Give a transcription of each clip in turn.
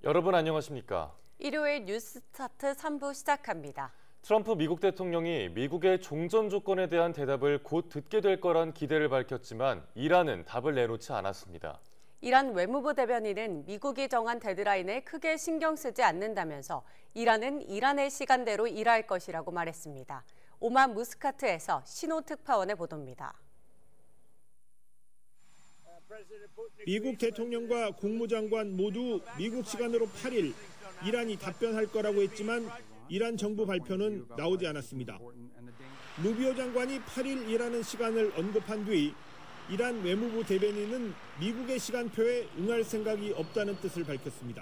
여러분 안녕하십니까? 일요일 뉴스타트 3부 시작합니다. 트럼프 미국 대통령이 미국의 종전 조건에 대한 대답을 곧 듣게 될 거란 기대를 밝혔지만 이란은 답을 내놓지 않았습니다. 이란 외무부 대변인은 미국이 정한 데드라인에 크게 신경 쓰지 않는다면서 이란은 이란의 시간대로 일할 것이라고 말했습니다. 오만 무스카트에서 신호 특파원의 보도입니다. 미국 대통령과 국무장관 모두 미국 시간으로 8일 이란이 답변할 거라고 했지만 이란 정부 발표는 나오지 않았습니다. 루비오 장관이 8일이라는 시간을 언급한 뒤 이란 외무부 대변인은 미국의 시간표에 응할 생각이 없다는 뜻을 밝혔습니다.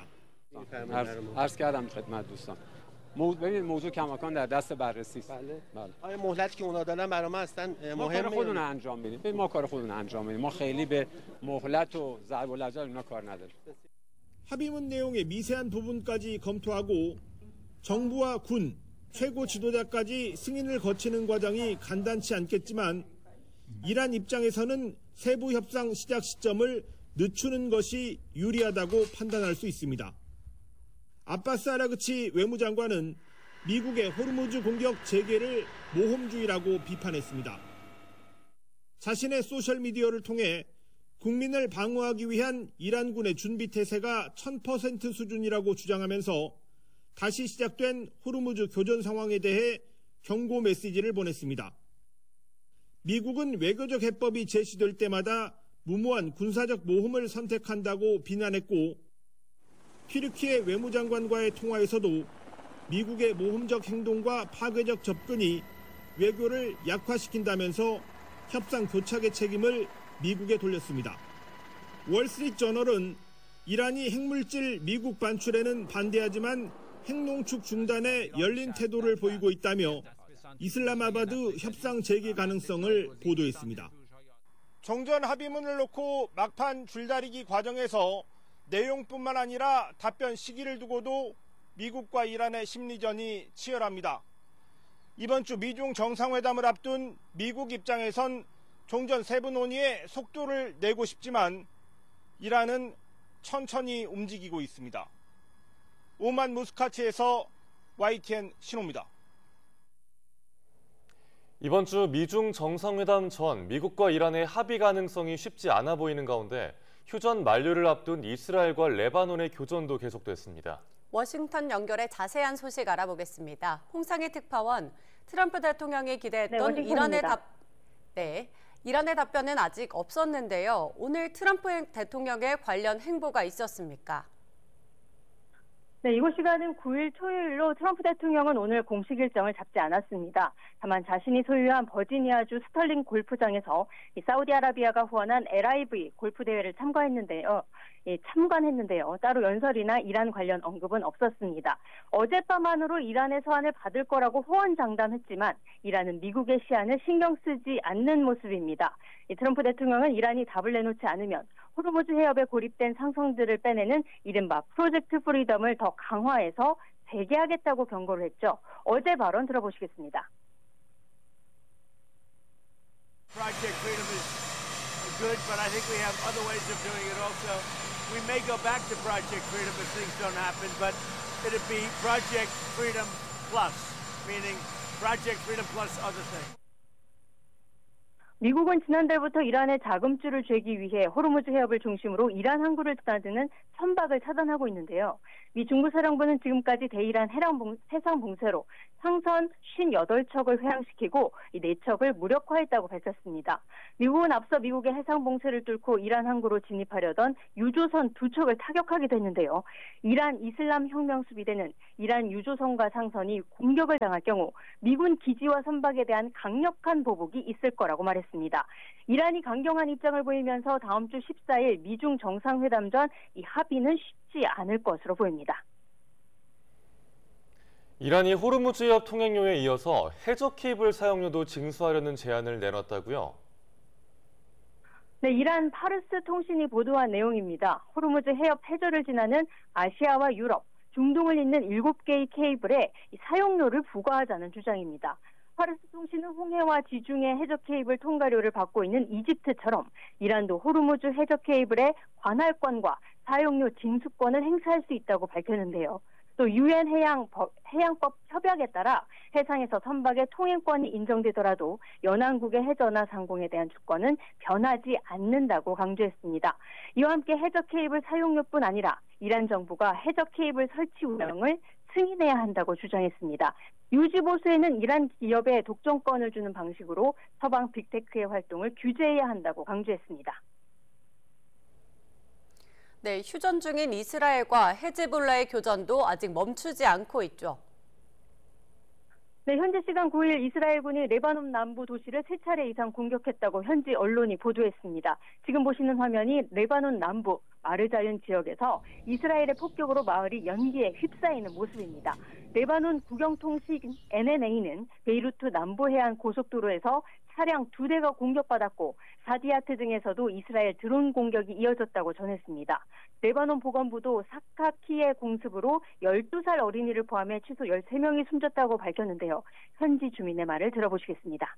ببینید موضوع کماکان در دست بررسی است. آیا مهلتی که اونا دادن برای ما اصلا ما کار خودمون انجام میدیم. ما کار خودمون انجام میدیم. ما خیلی به مهلت و ضرب العجل اینا کار نداریم. 합의문 내용의 미세한 부분까지 검토하고 정부와 군, 최고 지도자까지 승인을 거치는 과정이 간단치 않겠지만 이란 입장에서는 세부 협상 시작 시점을 늦추는 것이 유리하다고 판단할 수 있습니다. 아바스 아라그치 외무장관은 미국의 호르무즈 공격 재개를 모험주의라고 비판했습니다. 자신의 소셜미디어를 통해 국민을 방어하기 위한 이란군의 준비 태세가 1000% 수준이라고 주장하면서 다시 시작된 호르무즈 교전 상황에 대해 경고 메시지를 보냈습니다. 미국은 외교적 해법이 제시될 때마다 무모한 군사적 모험을 선택한다고 비난했고 튀르키예 외무장관과의 통화에서도 미국의 모험적 행동과 파괴적 접근이 외교를 약화시킨다면서 협상 교착의 책임을 미국에 돌렸습니다. 월스트리트저널은 이란이 핵물질 미국 반출에는 반대하지만 핵농축 중단에 열린 태도를 보이고 있다며 이슬라마바드 협상 재개 가능성을 보도했습니다. 정전 합의문을 놓고 막판 줄다리기 과정에서 내용뿐만 아니라 답변 시기를 두고도 미국과 이란의 심리전이 치열합니다. 이번 주 미중 정상회담을 앞둔 미국 입장에선 종전 세부 논의에 속도를 내고 싶지만 이란은 천천히 움직이고 있습니다. 오만 무스카츠에서 YTN 신호입니다. 이번 주 미중 정상회담 전 미국과 이란의 합의 가능성이 쉽지 않아 보이는 가운데 휴전 만료를 앞둔 이스라엘과 레바논의 교전도 계속됐습니다. 워싱턴 연결해 자세한 소식 알아보겠습니다. 홍상희 특파원, 트럼프 대통령이 기대했던 이란의 답변은 아직 없었는데요. 오늘 트럼프 대통령의 관련 행보가 있었습니까? 네, 이곳 시간은 9일 토요일로 트럼프 대통령은 오늘 공식 일정을 잡지 않았습니다. 다만 자신이 소유한 버지니아주 스털링 골프장에서 사우디아라비아가 후원한 LIV 골프 대회를 참관했는데요. 따로 연설이나 이란 관련 언급은 없었습니다. 어젯밤만으로 이란의 서한을 받을 거라고 호언장담했지만 이란은 미국의 시한을 신경 쓰지 않는 모습입니다. 트럼프 대통령은 이란이 답을 내놓지 않으면 호르무즈 해협에 고립된 상선들을 빼내는 이른바 프로젝트 프리덤을 더 강화해서 재개하겠다고 경고를 했죠. 어제 발언 들어보시겠습니다. Project Freedom is good, but I think we have other ways of doing it also. We may go back to Project Freedom if things don't happen, but it'd be Project Freedom Plus, meaning Project Freedom plus other things. 미국은 지난달부터 이란의 자금줄을 쥐기 위해 호르무즈 해협을 중심으로 이란 항구를 드나드는 선박을 차단하고 있는데요. 미 중부사령부는 지금까지 대이란 해상 봉쇄로 상선 58척을 회항시키고 이 4척을 무력화했다고 밝혔습니다. 미국은 앞서 미국의 해상 봉쇄를 뚫고 이란 항구로 진입하려던 유조선 2척을 타격하기도 했는데요. 이란 이슬람 혁명 수비대는 이란 유조선과 상선이 공격을 당할 경우 미군 기지와 선박에 대한 강력한 보복이 있을 거라고 말했습니다. 이란이 강경한 입장을 보이면서 다음 주 14일 미중 정상회담 전 이 합의는 쉽지 않을 것으로 보입니다. 이란이 호르무즈 해협 통행료에 이어서 해저 케이블 사용료도 징수하려는 제안을 내놨다고요? 네, 이란 파르스 통신이 보도한 내용입니다. 호르무즈 해협 해저를 지나는 아시아와 유럽, 중동을 잇는 7개의 케이블에 사용료를 부과하자는 주장입니다. 파르스 통신은 홍해와 지중해 해저 케이블 통과료를 받고 있는 이집트처럼 이란도 호르무즈 해저 케이블의 관할권과 사용료 징수권을 행사할 수 있다고 밝혔는데요. 또 유엔 해양법 협약에 따라 해상에서 선박의 통행권이 인정되더라도 연안국의 해저나 상공에 대한 주권은 변하지 않는다고 강조했습니다. 이와 함께 해저 케이블 사용료뿐 아니라 이란 정부가 해저 케이블 설치 운영을 승인해야 한다고 주장했습니다. 유지 보수에는 이란 기업에 독점권을 주는 방식으로 서방 빅테크의 활동을 규제해야 한다고 강조했습니다. 네, 휴전 중인 이스라엘과 헤즈볼라의 교전도 아직 멈추지 않고 있죠. 네, 현지 시간 9일 이스라엘군이 레바논 남부 도시를 3차례 이상 공격했다고 현지 언론이 보도했습니다. 지금 보시는 화면이 레바논 남부 마르자윤 지역에서 이스라엘의 폭격으로 마을이 연기에 휩싸이는 모습입니다. 레바논 국영통신 NNA는 베이루트 남부 해안 고속도로에서 차량 2대가 공격받았고 사디아트 등에서도 이스라엘 드론 공격이 이어졌다고 전했습니다. 레바논 보건부도 사카키의 공습으로 12살 어린이를 포함해 최소 13명이 숨졌다고 밝혔는데요. 현지 주민의 말을 들어보시겠습니다.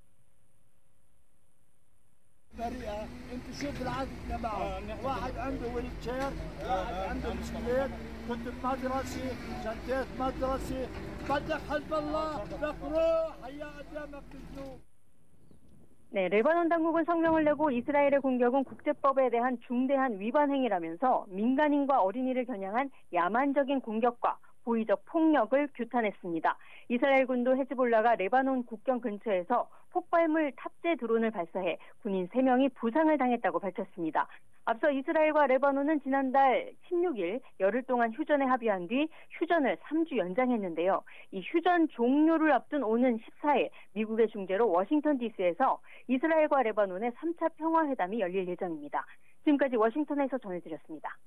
بريئة انت شوف العدد تبعهم واحد عنده ويلتشير واحد عنده بسكليت كنت بمدرسة شنطيت مدرسة بدك حزب الله بدك روح هيا قدامك بالذنوب. 네, 레바논 당국은 성명을 내고 이스라엘의 공격은 국제법에 대한 중대한 위반 행위라면서 민간인과 어린이를 겨냥한 야만적인 공격과 고의적 폭력을 규탄했습니다. 이스라엘군도 헤즈볼라가 레바논 국경 근처에서 폭발물 탑재 드론을 발사해 군인 3명이 부상을 당했다고 밝혔습니다. 앞서 이스라엘과 레바논은 지난달 16일 열흘 동안 휴전에 합의한 뒤 휴전을 3주 연장했는데요. 이 휴전 종료를 앞둔 오는 14일 미국의 중재로 워싱턴 DC에서 이스라엘과 레바논의 3차 평화회담이 열릴 예정입니다. 지금까지 워싱턴에서 전해드렸습니다.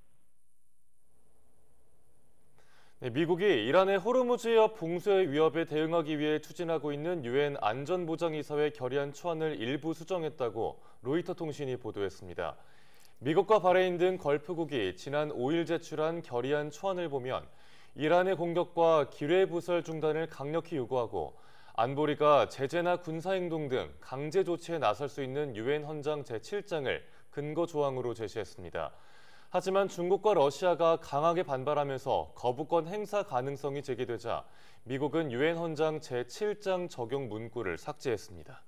네, 미국이 이란의 호르무즈 해협 봉쇄 위협에 대응하기 위해 추진하고 있는 유엔 안전보장이사회 결의안 초안을 일부 수정했다고 로이터 통신이 보도했습니다. 미국과 바레인 등 걸프국이 지난 5일 제출한 결의안 초안을 보면 이란의 공격과 기뢰부설 중단을 강력히 요구하고 안보리가 제재나 군사행동 등 강제 조치에 나설 수 있는 유엔 헌장 제7장을 근거 조항으로 제시했습니다. 하지만 중국과 러시아가 강하게 반발하면서 거부권 행사 가능성이 제기되자 미국은 유엔 헌장 제7장 적용 문구를 삭제했습니다.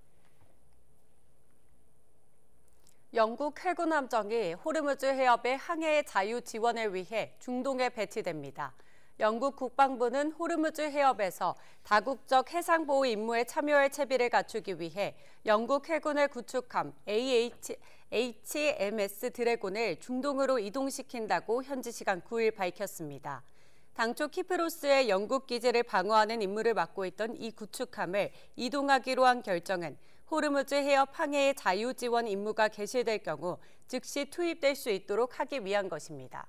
영국 해군 함정이 호르무즈 해협의 항해 자유 지원을 위해 중동에 배치됩니다. 영국 국방부는 호르무즈 해협에서 다국적 해상보호 임무에 참여할 채비를 갖추기 위해 영국 해군의 구축함 HMS 드래곤을 중동으로 이동시킨다고 현지 시간 9일 밝혔습니다. 당초 키프로스의 영국 기지를 방어하는 임무를 맡고 있던 이 구축함을 이동하기로 한 결정은 호르무즈 해협 항해의 자유 지원 임무가 개시될 경우 즉시 투입될 수 있도록 하기 위한 것입니다.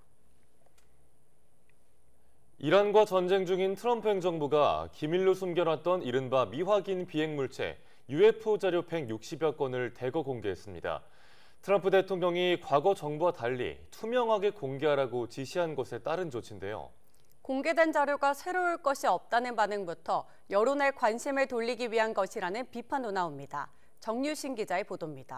이란과 전쟁 중인 트럼프 행정부가 기밀로 숨겨놨던 이른바 미확인 비행물체 UFO 자료 160여 건을 대거 공개했습니다. 트럼프 대통령이 과거 정부와 달리 투명하게 공개하라고 지시한 것에 따른 조치인데요. 공개된 자료가 새로울 것이 없다는 반응부터 여론의 관심을 돌리기 위한 것이라는 비판도 나옵니다. 정유신 기자의 보도입니다.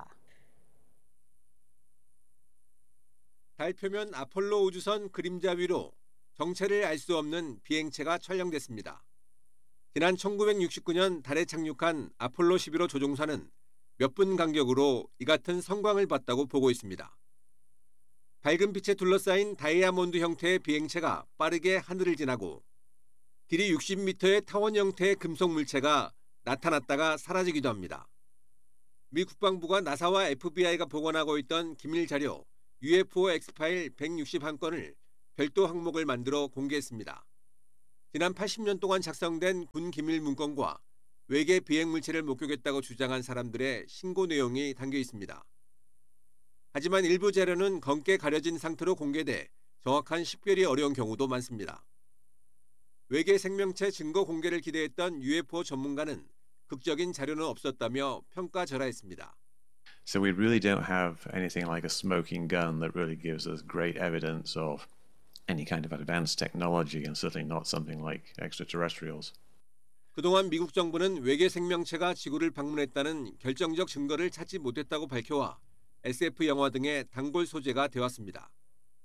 달 표면 아폴로 우주선 그림자 위로 정체를 알 수 없는 비행체가 촬영됐습니다. 지난 1969년 달에 착륙한 아폴로 11호 조종사는 몇 분 간격으로 이 같은 성광을 봤다고 보고 있습니다. 밝은 빛에 둘러싸인 다이아몬드 형태의 비행체가 빠르게 하늘을 지나고 길이 60m의 타원 형태의 금속 물체가 나타났다가 사라지기도 합니다. 미 국방부가 나사와 FBI가 보관하고 있던 기밀 자료 UFO X파일 161건을 별도 항목을 만들어 공개했습니다. 지난 80년 동안 작성된 군 기밀 문건과 외계 비행 물체를 목격했다고 주장한 사람들의 신고 내용이 담겨 있습니다. 하지만 일부 자료는 검게 가려진 상태로 공개돼 정확한 식별이 어려운 경우도 많습니다. 외계 생명체 증거 공개를 기대했던 UFO 전문가는 극적인 자료는 없었다며 평가절하했습니다. So we really don't have anything like a smoking gun that really gives us great evidence of any kind of advanced technology and certainly not something like extraterrestrials. 그동안 미국 정부는 외계 생명체가 지구를 방문했다는 결정적 증거를 찾지 못했다고 밝혀와 SF 영화 등의 단골 소재가 되었습니다.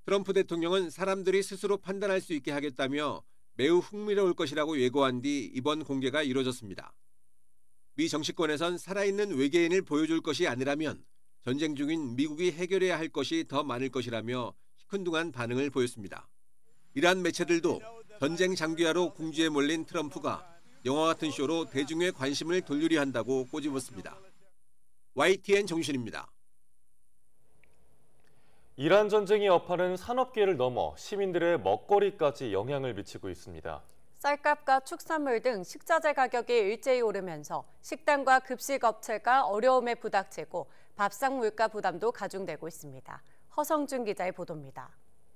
트럼프 대통령은 사람들이 스스로 판단할 수 있게 하겠다며 매우 흥미로울 것이라고 예고한 뒤 이번 공개가 이뤄졌습니다. 미 정치권에선 살아있는 외계인을 보여줄 것이 아니라면 전쟁 중인 미국이 해결해야 할 것이 더 많을 것이라며 시큰둥한 반응을 보였습니다. 이란 매체들도 전쟁 장기화로 궁지에 몰린 트럼프가 영화 같은 쇼로 대중의 관심을 돌리려 한다고 꼬집었습니다. YTN 정신입니다. 이란 전쟁이 여파는 산업계를 넘어 시민들의 먹거리까지 영향을 미치고 있습니다. 쌀값과 축산물 등 식자재 가격이 일제히 오르면서 식당과 급식업체가 어려움에 부닥치고 밥상 물가 부담도 가중되고 있습니다. 허성준 기자의 보도입니다.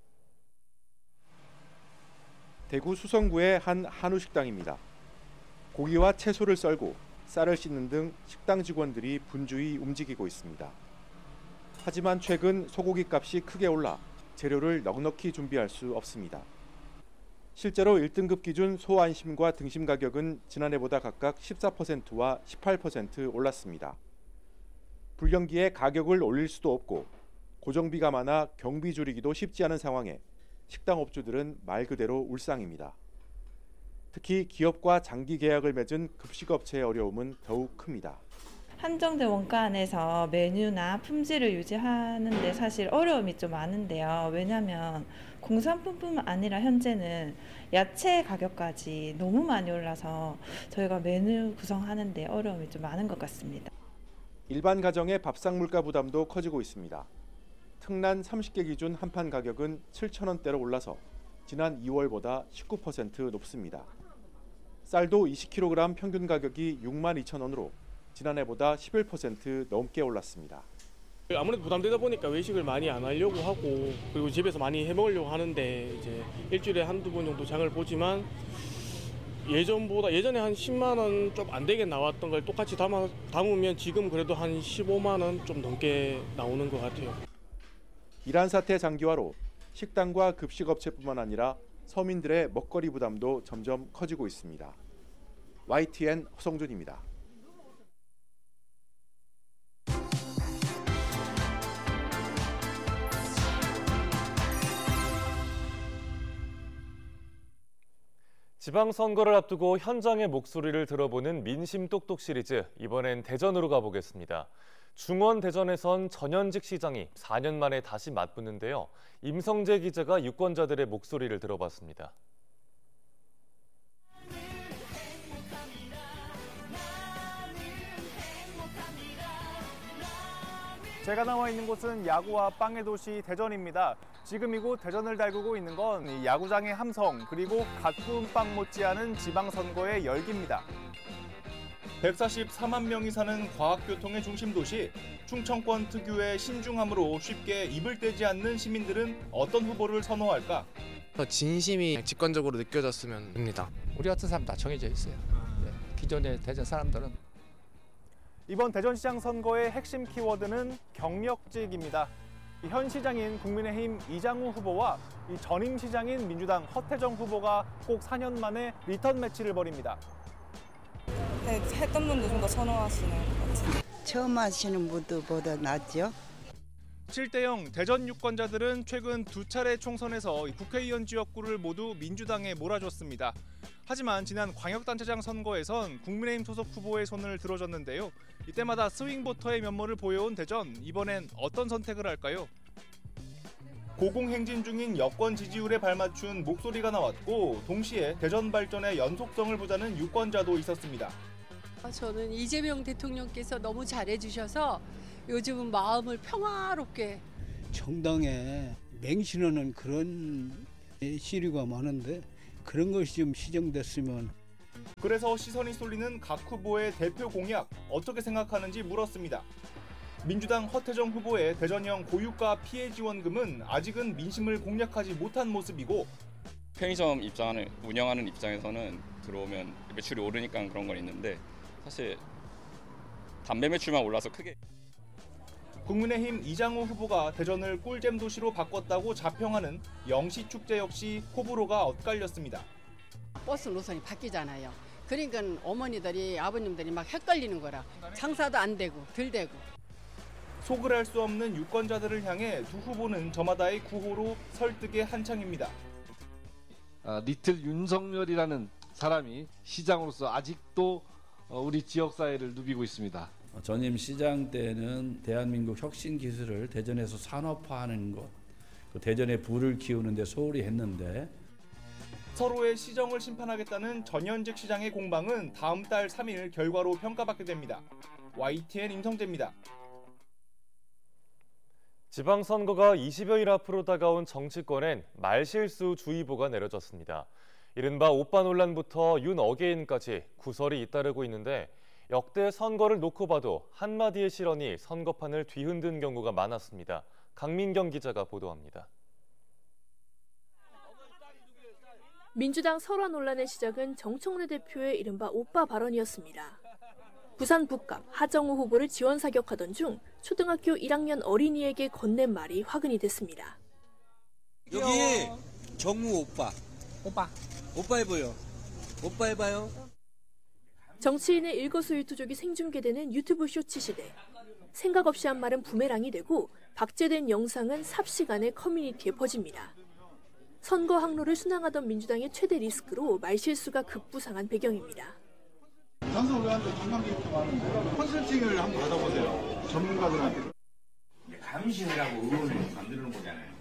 대구 수성구의 한 한우 식당입니다. 고기와 채소를 썰고 쌀을 씻는 등 식당 직원들이 분주히 움직이고 있습니다. 하지만 최근 소고기 값이 크게 올라 재료를 넉넉히 준비할 수 없습니다. 실제로 1등급 기준 소안심과 등심 가격은 지난해보다 각각 14%와 18% 올랐습니다. 불경기에 가격을 올릴 수도 없고 고정비가 많아 경비 줄이기도 쉽지 않은 상황에 식당 업주들은 말 그대로 울상입니다. 특히 기업과 장기 계약을 맺은 급식업체의 어려움은 더욱 큽니다. 한정된 원가 안에서 메뉴나 품질을 유지하는 데 사실 어려움이 좀 많은데요. 왜냐하면 공산품뿐만 아니라 현재는 야채 가격까지 너무 많이 올라서 저희가 메뉴 구성하는 데 어려움이 좀 많은 것 같습니다. 일반 가정의 밥상 물가 부담도 커지고 있습니다. 특란 30개 기준 한 판 가격은 7,000원대로 올라서 지난 2월보다 19% 높습니다. 쌀도 20kg 평균 가격이 62,000원으로 지난해보다 11% 넘게 올랐습니다. 아무래도 부담되다 보니까 외식을 많이 안 하려고 하고 그리고 집에서 많이 해 먹으려고 하는데 이제 일주일에 한두 번 정도 장을 보지만 예전에 한 10만 원 좀 안 되게 나왔던 걸 똑같이 담으면 지금 그래도 한 15만 원 좀 넘게 나오는 것 같아요. 이란 사태 장기화로 식당과 급식업체뿐만 아니라 서민들의 먹거리 부담도 점점 커지고 있습니다. YTN 허성준입니다. 지방선거를 앞두고 현장의 목소리를 들어보는 민심 똑똑 시리즈, 이번엔 대전으로 가보겠습니다. 중원 대전에선 전현직 시장이 4년 만에 다시 맞붙는데요. 임성재 기자가 유권자들의 목소리를 들어봤습니다. 제가 나와 있는 곳은 야구와 빵의 도시 대전입니다. 지금 이곳 대전을 달구고 있는 건 야구장의 함성 그리고 갓 구운 빵 못지않은 지방선거의 열기입니다. 144만 명이 사는 과학교통의 중심 도시, 충청권 특유의 신중함으로 쉽게 입을 떼지 않는 시민들은 어떤 후보를 선호할까? 더 진심이 직관적으로 느껴졌으면 합니다. 우리 같은 사람 다 정해져 있어요. 기존의 대전 사람들은. 이번 대전시장 선거의 핵심 키워드는 경력직입니다. 현 시장인 국민의힘 이장우 후보와 전임 시장인 민주당 허태정 후보가 꼭 4년 만에 리턴 매치를 벌입니다. 했던 분도 좀 더 선호하시는 것 같아요. 처음 하시는 분들보다 낫죠. 7대0 대전 유권자들은 최근 두 차례 총선에서 국회의원 지역구를 모두 민주당에 몰아줬습니다. 하지만 지난 광역단체장 선거에선 국민의힘 소속 후보의 손을 들어줬는데요. 이때마다 스윙보터의 면모를 보여온 대전, 이번엔 어떤 선택을 할까요? 고공행진 중인 여권 지지율에 발맞춘 목소리가 나왔고 동시에 대전 발전의 연속성을 보자는 유권자도 있었습니다. 저는 이재명 대통령께서 너무 잘해주셔서 요즘은 마음을 평화롭게. 정당에 맹신하는 그런 시류가 많은데 그런 것이 좀 시정됐으면. 그래서 시선이 쏠리는 각 후보의 대표 공약 어떻게 생각하는지 물었습니다. 민주당 허태정 후보의 대전형 고유가 피해 지원금은 아직은 민심을 공략하지 못한 모습이고, 편의점 운영하는 입장에서는 들어오면 매출이 오르니까 그런 건 있는데 사실 담배 매출만 올라서 크게. 국민의힘 이장우 후보가 대전을 꿀잼 도시로 바꿨다고 자평하는 영시축제 역시 호불호가 엇갈렸습니다. 버스 노선이 바뀌잖아요. 그러니까 어머니들이 아버님들이 막 헷갈리는 거라 장사도 안 되고 덜 되고. 속을 알 수 없는 유권자들을 향해 두 후보는 저마다의 구호로 설득에 한창입니다. 리틀 윤석열이라는 사람이 시장으로서 아직도 우리 지역사회를 누비고 있습니다. 전임 시장 때는 대한민국 혁신 기술을 대전에서 산업화하는 것, 대전에 불을 키우는 데 소홀히 했는데 서로의 시정을 심판하겠다는 전현직 시장의 공방은 다음 달 3일 결과로 평가받게 됩니다. YTN 임성재입니다. 지방선거가 20여일 앞으로 다가온 정치권엔 말실수 주의보가 내려졌습니다. 이른바 오빠 논란부터 윤 어게인까지 구설이 잇따르고 있는데 역대 선거를 놓고 봐도 한마디의 실언이 선거판을 뒤흔든 경우가 많았습니다. 강민경 기자가 보도합니다. 민주당 설화 논란의 시작은 정청래 대표의 이른바 오빠 발언이었습니다. 부산 북갑 하정우 후보를 지원 사격하던 중 초등학교 1학년 어린이에게 건넨 말이 화근이 됐습니다. 여기 정우 오빠 해봐요. 오빠 해봐요. 정치인의 일거수일투족이 생중계되는 유튜브 쇼츠 시대. 생각 없이 한 말은 부메랑이 되고 박제된 영상은 삽시간에 커뮤니티에 퍼집니다. 선거 항로를 순항하던 민주당의 최대 리스크로 말실수가 급부상한 배경입니다. 당선의원들 관광객도 많은데 컨설팅을 한번 받아보세요. 전문가들한테. 감시라고 의원을 만드는 거잖아요.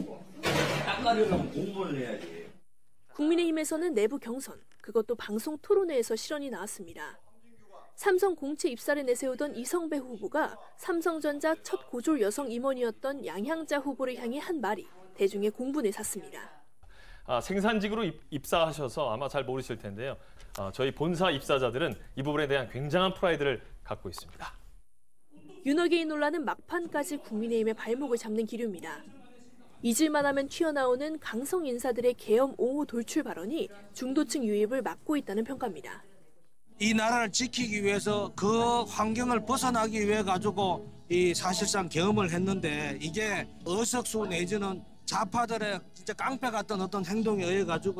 닦아려면 공부를 해야지. 국민의힘에서는 내부 경선, 그것도 방송 토론회에서 실언이 나왔습니다. 삼성 공채 입사를 내세우던 이성배 후보가 삼성전자 첫 고졸 여성 임원이었던 양향자 후보를 향해 한 말이 대중의 공분을 샀습니다. 생산직으로 입사하셔서 아마 잘 모르실 텐데요. 저희 본사 입사자들은 이 부분에 대한 굉장한 프라이드를 갖고 있습니다. 윤 어게인 논란은 막판까지 국민의힘의 발목을 잡는 기류입니다. 잊을만 하면 튀어나오는 강성 인사들의 계엄 옹호 돌출 발언이 중도층 유입을 막고 있다는 평가입니다. 이 나라를 지키기 위해서 그 환경을 벗어나기 위해 가지고 이 사실상 계엄을 했는데 이게 어석수 내지는 좌파들의 진짜 깡패 같은 어떤 행동에 의해 가지고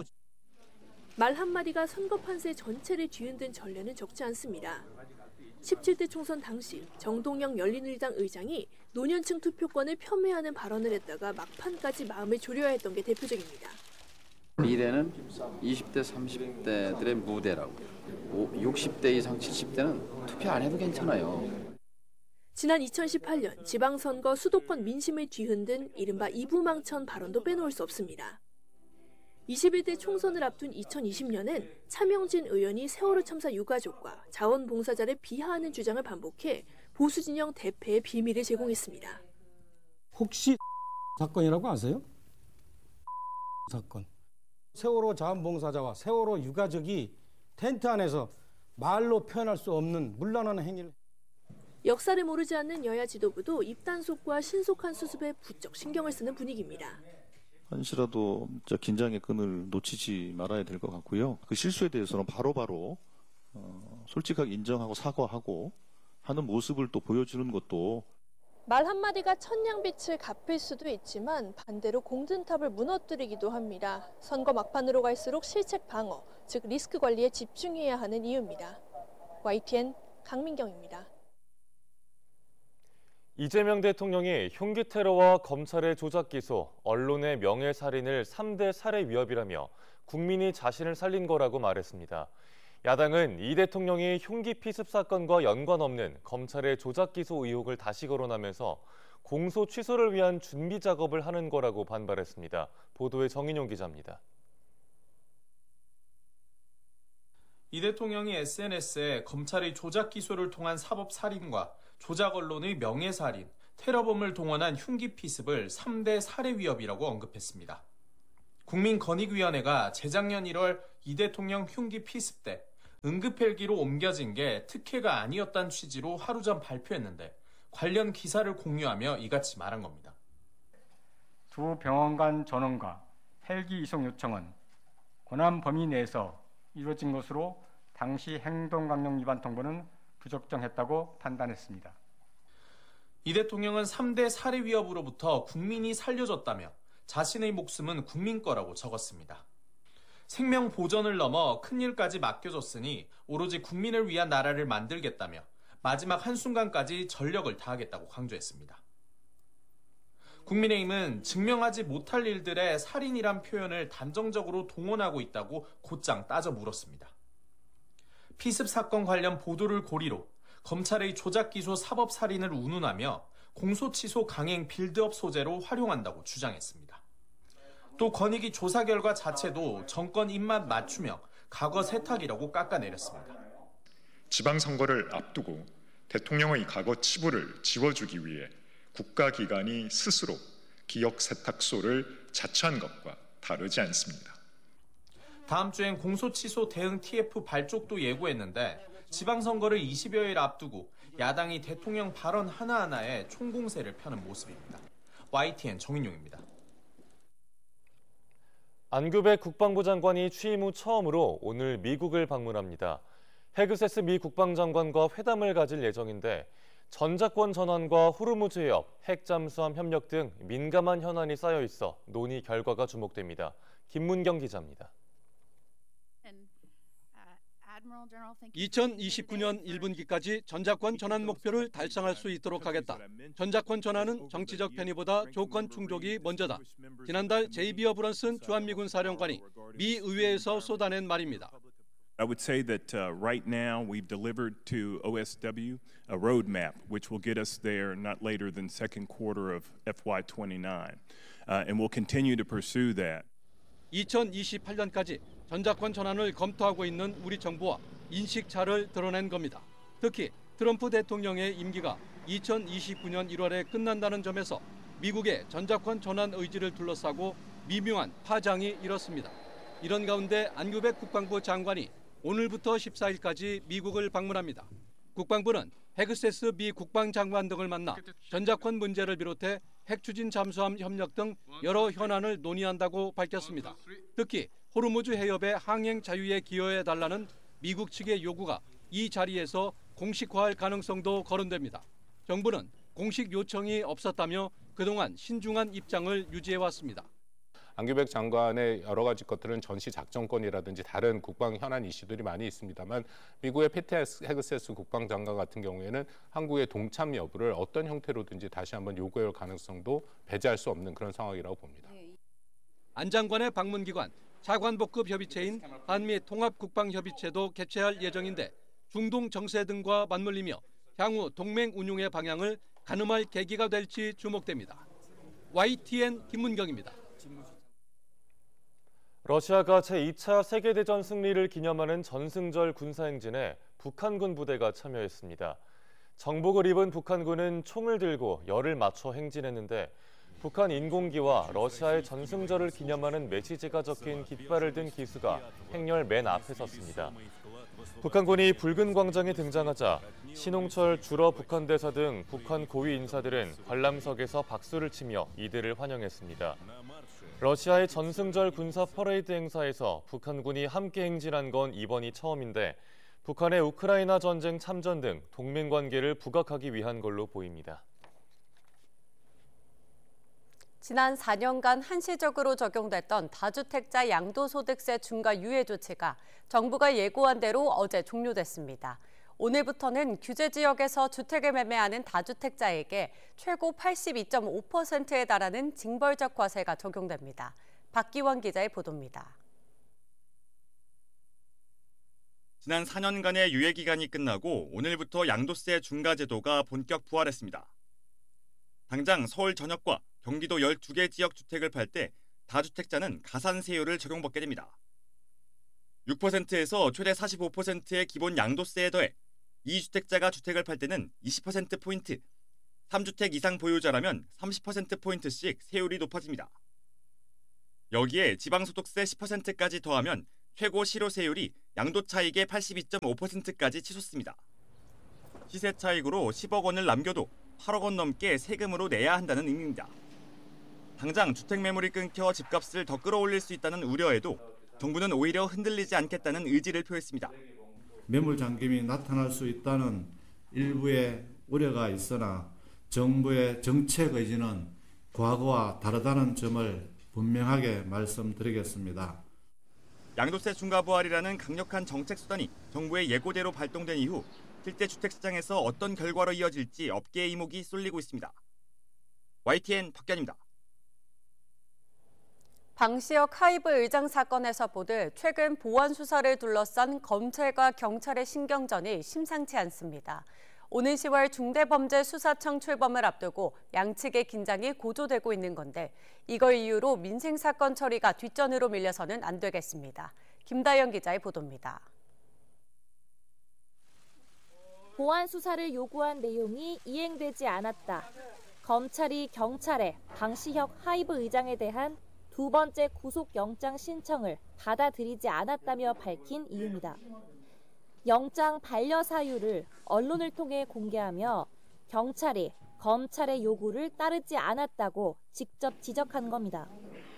말 한마디가 선거 판세 전체를 뒤흔든 전례는 적지 않습니다. 17대 총선 당시 정동영 열린우리당 의장이 노년층 투표권을 폄훼하는 발언을 했다가 막판까지 마음을 졸여야 했던 게 대표적입니다. 미래는 20대, 30대들의 무대라고. 60대 이상 70대는 투표 안 해도 괜찮아요. 지난 2018년 지방선거 수도권 민심을 뒤흔든 이른바 이부망천 발언도 빼놓을 수 없습니다. 21대 총선을 앞둔 2020년엔 차명진 의원이 세월호 참사 유가족과 자원봉사자를 비하하는 주장을 반복해 보수진영 대패의 비밀을 제공했습니다. 혹시 사건이라고 아세요? 사건. 세월호 자원봉사자와 세월호 유가족이 텐트 안에서 말로 표현할 수 없는 문란한 행위를. 역사를 모르지 않는 여야 지도부도 입단속과 신속한 수습에 부쩍 신경을 쓰는 분위기입니다. 한시라도 긴장의 끈을 놓치지 말아야 될 것 같고요. 그 실수에 대해서는 바로바로 솔직하게 인정하고 사과하고 하는 모습을 또 보여주는 것도 말 한마디가 천냥빛을 갚을 수도 있지만 반대로 공든탑을 무너뜨리기도 합니다. 선거 막판으로 갈수록 실책 방어, 즉 리스크 관리에 집중해야 하는 이유입니다. YTN 강민경입니다. 이재명 대통령이 흉기 테러와 검찰의 조작 기소, 언론의 명예살인을 3대 살해 위협이라며 국민이 자신을 살린 거라고 말했습니다. 야당은 이 대통령이 흉기 피습 사건과 연관 없는 검찰의 조작 기소 의혹을 다시 거론하면서 공소 취소를 위한 준비 작업을 하는 거라고 반발했습니다. 보도에 정인용 기자입니다. 이 대통령이 SNS에 검찰의 조작 기소를 통한 사법 살인과 조작 언론의 명예살인, 테러범을 동원한 흉기 피습을 3대 살해 위협이라고 언급했습니다. 국민권익위원회가 재작년 1월 이 대통령 흉기 피습 때 응급헬기로 옮겨진 게 특혜가 아니었다는 취지로 하루 전 발표했는데 관련 기사를 공유하며 이같이 말한 겁니다. 두 병원 간 전원과 헬기 이송 요청은 권한 범위 내에서 이루어진 것으로 당시 행동강령 위반 통보는 부적정했다고 판단했습니다. 이 대통령은 3대 살해 위협으로부터 국민이 살려줬다며 자신의 목숨은 국민 거라고 적었습니다. 생명 보전을 넘어 큰일까지 맡겨줬으니 오로지 국민을 위한 나라를 만들겠다며 마지막 한순간까지 전력을 다하겠다고 강조했습니다. 국민의힘은 증명하지 못할 일들에 살인이란 표현을 단정적으로 동원하고 있다고 곧장 따져 물었습니다. 피습 사건 관련 보도를 고리로 검찰의 조작 기소 사법 살인을 운운하며 공소 취소 강행 빌드업 소재로 활용한다고 주장했습니다. 또 권익위 조사 결과 자체도 정권 입맛 맞추며 과거 세탁이라고 깎아내렸습니다. 지방선거를 앞두고 대통령의 과거 치부를 지워주기 위해 국가기관이 스스로 기억 세탁소를 자처한 것과 다르지 않습니다. 다음 주엔 공소 취소 대응 TF 발족도 예고했는데 지방선거를 20여일 앞두고 야당이 대통령 발언 하나하나에 총공세를 펴는 모습입니다. YTN 정인용입니다. 안규백 국방부 장관이 취임 후 처음으로 오늘 미국을 방문합니다. 헤그세스 미 국방장관과 회담을 가질 예정인데 전자권 전환과 호르무즈 해협, 핵 잠수함 협력 등 민감한 현안이 쌓여 있어 논의 결과가 주목됩니다. 김문경 기자입니다. 2029년 1분기까지 전자권 전환 목표를 달성할 수 있도록 하겠다. 전자권 전환은 정치적 편의보다 조건 충족이 먼저다. 지난달 제이비어 브런슨 주한미군 사령관이 미 의회에서 쏟아낸 말입니다. I would say that right now we've delivered to OSW a roadmap which will get us there not later than second quarter of FY29, and we'll continue to pursue that. 2028년까지 전자권 전환을 검토하고 있는 우리 정부와 인식차를 드러낸 겁니다. 특히 트럼프 대통령의 임기가 2029년 1월에 끝난다는 점에서 미국의 전자권 전환 의지를 둘러싸고 미묘한 파장이 일었습니다. 이런 가운데 안규백 국방부 장관이 오늘부터 14일까지 미국을 방문합니다. 국방부는 헤그세스 미 국방장관 등을 만나 전자권 문제를 비롯해 핵추진 잠수함 협력 등 여러 현안을 논의한다고 밝혔습니다. 특히 호르무즈 해협의 항행 자유에 기여해달라는 미국 측의 요구가 이 자리에서 공식화할 가능성도 거론됩니다. 정부는 공식 요청이 없었다며 그동안 신중한 입장을 유지해왔습니다. 안규백 장관의 여러 가지 것들은 전시 작전권이라든지 다른 국방 현안 이슈들이 많이 있습니다만 미국의 피트 헤그세스 국방장관 같은 경우에는 한국의 동참 여부를 어떤 형태로든지 다시 한번 요구할 가능성도 배제할 수 없는 그런 상황이라고 봅니다. 안 장관의 방문 기관 차관복급 협의체인 한미 통합국방협의체도 개최할 예정인데 중동 정세 등과 맞물리며 향후 동맹 운용의 방향을 가늠할 계기가 될지 주목됩니다. YTN 김문경입니다. 러시아가 제2차 세계대전 승리를 기념하는 전승절 군사행진에 북한군 부대가 참여했습니다. 정복을 입은 북한군은 총을 들고 열을 맞춰 행진했는데 북한 인공기와 러시아의 전승절을 기념하는 메시지가 적힌 깃발을 든 기수가 행렬 맨 앞에 섰습니다. 북한군이 붉은 광장에 등장하자 신홍철 주러 북한 대사 등 북한 고위 인사들은 관람석에서 박수를 치며 이들을 환영했습니다. 러시아의 전승절 군사 퍼레이드 행사에서 북한군이 함께 행진한 건 이번이 처음인데 북한의 우크라이나 전쟁 참전 등 동맹 관계를 부각하기 위한 걸로 보입니다. 지난 4년간 한시적으로 적용됐던 다주택자 양도소득세 중과 유예 조치가 정부가 예고한 대로 어제 종료됐습니다. 오늘부터는 규제 지역에서 주택을 매매하는 다주택자에게 최고 82.5%에 달하는 징벌적 과세가 적용됩니다. 박기원 기자의 보도입니다. 지난 4년간의 유예 기간이 끝나고 오늘부터 양도세 중과 제도가 본격 부활했습니다. 당장 서울 전역과 경기도 12개 지역 주택을 팔 때 다주택자는 가산세율을 적용받게 됩니다. 6%에서 최대 45%의 기본 양도세에 더해 2주택자가 주택을 팔 때는 20%포인트, 3주택 이상 보유자라면 30%포인트씩 세율이 높아집니다. 여기에 지방소득세 10%까지 더하면 최고 실효세율이 양도차익의 82.5%까지 치솟습니다. 시세 차익으로 10억 원을 남겨도 8억 원 넘게 세금으로 내야 한다는 의미입니다. 당장 주택 매물이 끊겨 집값을 더 끌어올릴 수 있다는 우려에도 정부는 오히려 흔들리지 않겠다는 의지를 표했습니다. 매물 잠김이 나타날 수 있다는 일부의 우려가 있으나 정부의 정책 의지는 과거와 다르다는 점을 분명하게 말씀드리겠습니다. 양도세 중과 부활이라는 강력한 정책 수단이 정부의 예고대로 발동된 이후 실제 주택 시장에서 어떤 결과로 이어질지 업계의 이목이 쏠리고 있습니다. YTN 박견입니다. 방시혁 하이브 의장 사건에서 보듯 최근 보안 수사를 둘러싼 검찰과 경찰의 신경전이 심상치 않습니다. 오는 10월 중대범죄수사청 출범을 앞두고 양측의 긴장이 고조되고 있는 건데 이걸 이유로 민생사건 처리가 뒷전으로 밀려서는 안 되겠습니다. 김다영 기자의 보도입니다. 보안 수사를 요구한 내용이 이행되지 않았다. 검찰이 경찰에 방시혁 하이브 의장에 대한 두 번째 구속영장 신청을 받아들이지 않았다며 밝힌 이유입니다. 영장 반려 사유를 언론을 통해 공개하며 경찰이 검찰의 요구를 따르지 않았다고 직접 지적한 겁니다.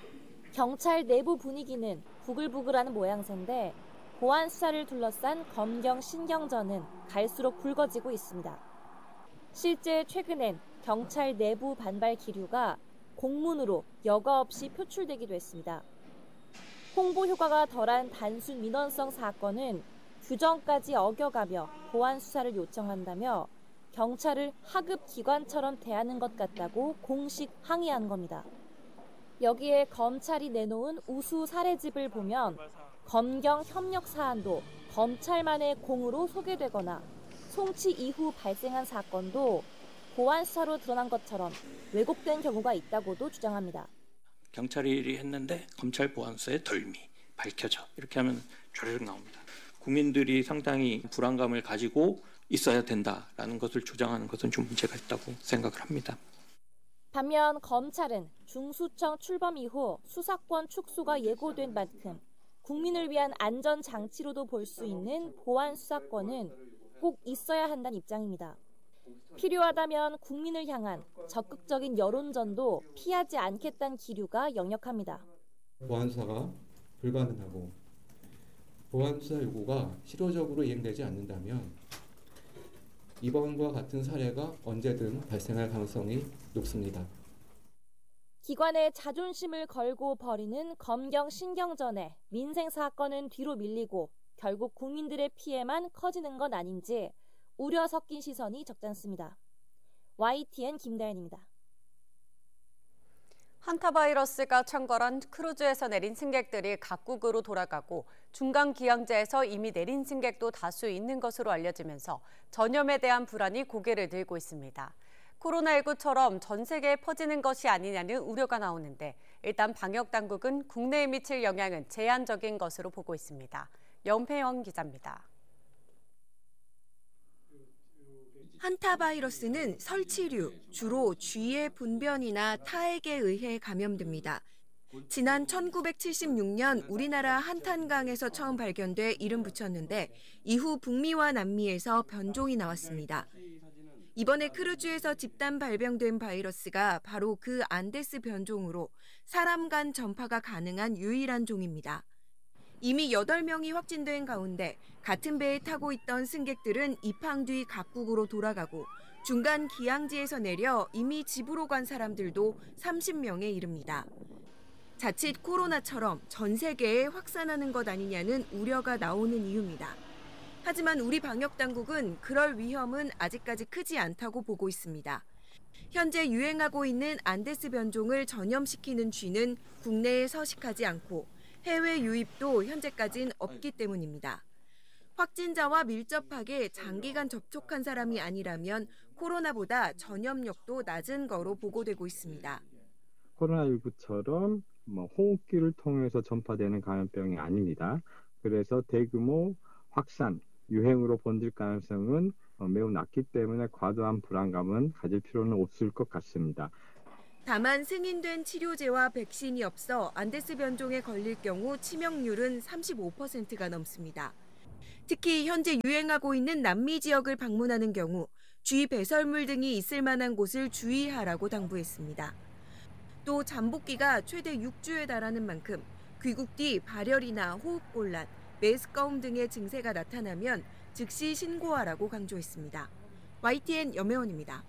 경찰 내부 분위기는 부글부글하는 모양새인데 보안 수사를 둘러싼 검경 신경전은 갈수록 굵어지고 있습니다. 실제 최근엔 경찰 내부 반발 기류가 공문으로 여과 없이 표출되기도 했습니다. 홍보 효과가 덜한 단순 민원성 사건은 규정까지 어겨가며 보안 수사를 요청한다며 경찰을 하급 기관처럼 대하는 것 같다고 공식 항의한 겁니다. 여기에 검찰이 내놓은 우수 사례집을 보면 검경 협력 사안도 검찰만의 공으로 소개되거나 송치 이후 발생한 사건도 보안 수사로 드러난 것처럼 왜곡된 경우가 있다고도 주장합니다. 경찰이 했는데 검찰 보안수사의 덜미 밝혀져 이렇게 하면 조례로 나옵니다. 국민들이 상당히 불안감을 가지고 있어야 된다라는 것을 주장하는 것은 좀 문제가 있다고 생각을 합니다. 반면 검찰은 중수청 출범 이후 수사권 축소가 예고된 만큼 국민을 위한 안전장치로도 볼 수 있는 보안 수사권은 꼭 있어야 한다는 입장입니다. 필요하다면 국민을 향한 적극적인 여론전도 피하지 않겠다는 기류가 역력합니다. 보안수사가 불가능하고 보안수사 요구가 실효적으로 이행되지 않는다면 이번과 같은 사례가 언제든 발생할 가능성이 높습니다. 기관의 자존심을 걸고 벌이는 검경 신경전에 민생 사건은 뒤로 밀리고 결국 국민들의 피해만 커지는 건 아닌지 우려 섞인 시선이 적잖습니다. YTN 김다연입니다. 한타바이러스가 창궐한 크루즈에서 내린 승객들이 각국으로 돌아가고 중간 기항제에서 이미 내린 승객도 다수 있는 것으로 알려지면서 전염에 대한 불안이 고개를 들고 있습니다. 코로나19처럼 전 세계에 퍼지는 것이 아니냐는 우려가 나오는데 일단 방역 당국은 국내에 미칠 영향은 제한적인 것으로 보고 있습니다. 연패영 기자입니다. 한타바이러스는 설치류, 주로 쥐의 분변이나 타액에 의해 감염됩니다. 지난 1976년 우리나라 한탄강에서 처음 발견돼 이름 붙였는데 이후 북미와 남미에서 변종이 나왔습니다. 이번에 크루즈에서 집단 발병된 바이러스가 바로 그 안데스 변종으로 사람 간 전파가 가능한 유일한 종입니다. 이미 8명이 확진된 가운데 같은 배에 타고 있던 승객들은 입항 뒤 각국으로 돌아가고 중간 기항지에서 내려 이미 집으로 간 사람들도 30명에 이릅니다. 자칫 코로나처럼 전 세계에 확산하는 것 아니냐는 우려가 나오는 이유입니다. 하지만 우리 방역당국은 그럴 위험은 아직까지 크지 않다고 보고 있습니다. 현재 유행하고 있는 안데스 변종을 전염시키는 쥐는 국내에 서식하지 않고 해외 유입도 현재까지는 없기 때문입니다. 확진자와 밀접하게 장기간 접촉한 사람이 아니라면 코로나보다 전염력도 낮은 거로 보고되고 있습니다. 코로나19처럼 호흡기를 통해서 전파되는 감염병이 아닙니다. 그래서 대규모 확산, 유행으로 번질 가능성은 매우 낮기 때문에 과도한 불안감은 가질 필요는 없을 것 같습니다. 다만 승인된 치료제와 백신이 없어 안데스 변종에 걸릴 경우 치명률은 35%가 넘습니다. 특히 현재 유행하고 있는 남미 지역을 방문하는 경우 쥐 배설물 등이 있을 만한 곳을 주의하라고 당부했습니다. 또 잠복기가 최대 6주에 달하는 만큼 귀국 뒤 발열이나 호흡곤란, 메스꺼움 등의 증세가 나타나면 즉시 신고하라고 강조했습니다. YTN 염혜원입니다.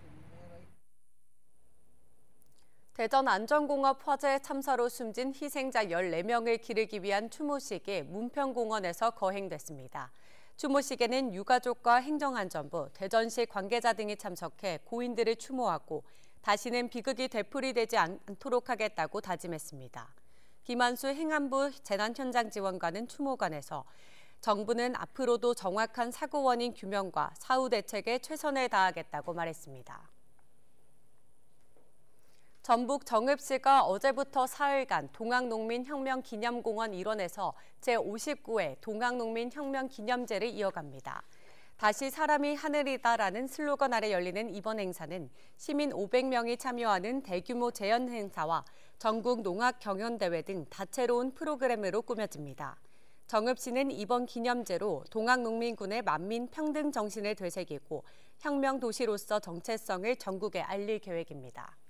대전 안전공업 화재 참사로 숨진 희생자 14명을 기리기 위한 추모식이 문평공원에서 거행됐습니다. 추모식에는 유가족과 행정안전부, 대전시 관계자 등이 참석해 고인들을 추모하고 다시는 비극이 되풀이되지 않도록 하겠다고 다짐했습니다. 김한수 행안부 재난현장지원관은 추모관에서 정부는 앞으로도 정확한 사고 원인 규명과 사후 대책에 최선을 다하겠다고 말했습니다. 전북 정읍시가 어제부터 사흘간 동학농민혁명기념공원 일원에서 제59회 동학농민혁명기념제를 이어갑니다. 다시 사람이 하늘이다라는 슬로건 아래 열리는 이번 행사는 시민 500명이 참여하는 대규모 재연 행사와 전국 농악 경연대회 등 다채로운 프로그램으로 꾸며집니다. 정읍시는 이번 기념제로 동학농민군의 만민 평등 정신을 되새기고 혁명 도시로서 정체성을 전국에 알릴 계획입니다.